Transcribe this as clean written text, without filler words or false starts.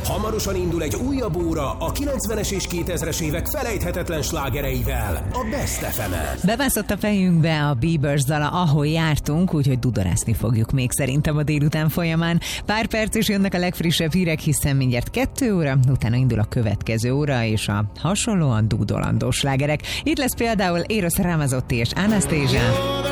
Hamarosan indul egy újabb óra a 90-es és 2000-es évek felejthetetlen slágereivel, a Best FM-en. Bemászott a fejünkbe a Bieber dala, ahol jártunk, úgyhogy dudorászni fogjuk még szerintem a délután folyamán. Pár perc és jönnek a legfrissebb hírek, hiszen mindjárt 2 óra, utána indul a következő óra, és a hasonlóan dúdolandó slágerek. Itt lesz például Eros Ramazzotti és Anastasia.